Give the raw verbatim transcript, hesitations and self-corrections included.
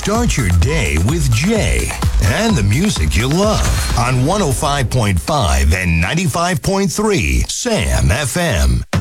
Start your day with Jay and the music you love on one oh five point five and ninety-five point three Sam F M.